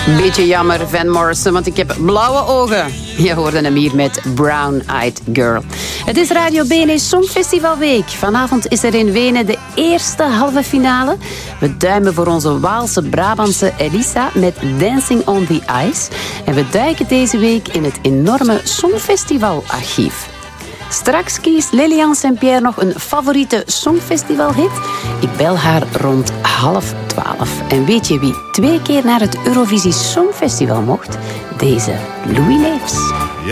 Beetje jammer, Van Morrison, want ik heb blauwe ogen. Je hoorde hem hier met Brown Eyed Girl. Het is Radio BNE Songfestivalweek. Vanavond is er in Wenen de eerste halve finale. We duimen voor onze Waalse Brabantse Elisa met Dancing on the Ice. En we duiken deze week in het enorme Songfestivalarchief. Straks kiest Lilian Saint-Pierre nog een favoriete Songfestivalhit. Ik bel haar rond 11:30. En weet je wie 2 keer naar het Eurovisie Songfestival mocht? Deze Louis Leefs.